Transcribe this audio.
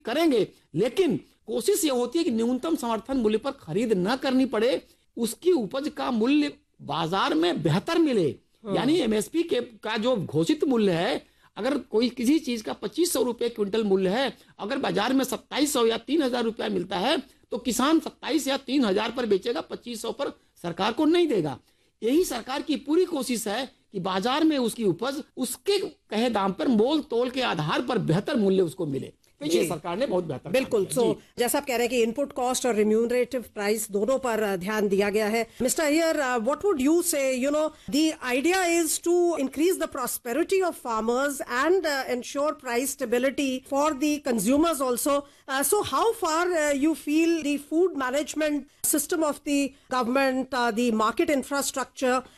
करेंगे, लेकिन कोशिश ये होती है कि न्यूनतम समर्थन मूल्य पर खरीद न करनी पड़े, उसकी उपज का मूल्य बाजार में बेहतर मिले। यानी एमएसपी के का जो घोषित मूल्य है, अगर कोई किसी चीज का 2500 रुपए क्विंटल मूल्य है, अगर बाजार में 2700 या 3000 रुपया मिलता है, तो किसान 27 या 3000 पर बेचेगा, 2500 पर सरकार को नहीं देगा। यही सरकार की पूरी कोशिश है कि बाजार में उसकी उपज उसके कहे दाम पर मोल तोल के आधार पर बेहतर मूल्य उसको मिले। तो ये सरकार ने बहुत बेहतर बिल्कुल। सो जैसा आप कह रहे हैं कि इनपुट कॉस्ट और रिम्यूनरेटिव प्राइस दोनों पर ध्यान दिया गया है। Mister Iyer, what would you से, the idea is to increase the prosperity of farmers and ensure price stability for the consumers also. So how far you feel the food management system of the government, the market infrastructure